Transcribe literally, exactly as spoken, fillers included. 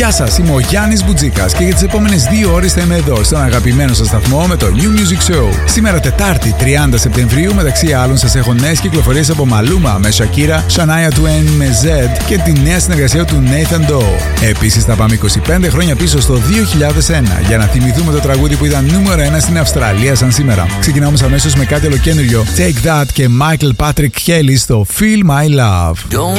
Γεια σας, είμαι ο Γιάννης Μπουτζίκας και για τις επόμενες δύο ώρες θα είμαι εδώ στον αγαπημένο σας σταθμό με το New Music Show. Σήμερα Τετάρτη τριάντα Σεπτεμβρίου, μεταξύ άλλων σας έχω νέες κυκλοφορίες από Maluma με Shakira, Shania Twain με Z και τη νέα συνεργασία του Nathan Doe. Επίσης θα πάμε είκοσι πέντε χρόνια πίσω στο δύο χιλιάδες ένα για να θυμηθούμε το τραγούδι που ήταν νούμερο ένα στην Αυστραλία σαν σήμερα. Ξεκινάμε όμως αμέσως με κάτι ολοκένουργιο. Take That και Michael Patrick Kelly στο Feel My Love.